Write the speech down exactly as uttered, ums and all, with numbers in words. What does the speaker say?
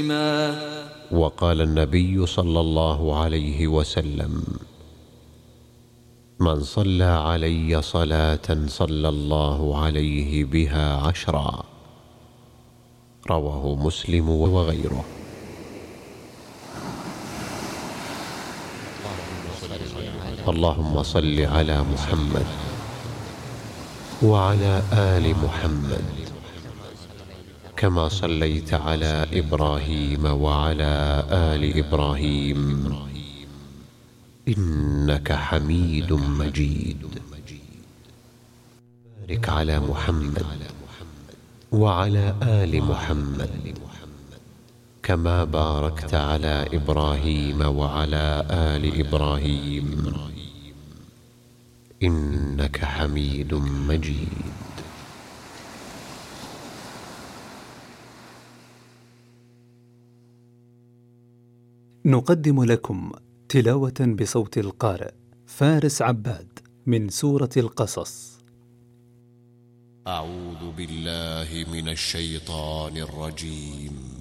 وقال النبي صلى الله عليه وسلم: من صلى علي صلاة صلى الله عليه بها عشرا. رواه مسلم وغيره. اللهم صل على محمد وعلى آل محمد كما صليت على إبراهيم وعلى آل إبراهيم إنك حميد مجيد. بارك على محمد وعلى آل محمد كما باركت على إبراهيم وعلى آل إبراهيم إنك حميد مجيد. نقدم لكم تلاوة بصوت القارئ فارس عباد من سورة القصص. أعوذ بالله من الشيطان الرجيم.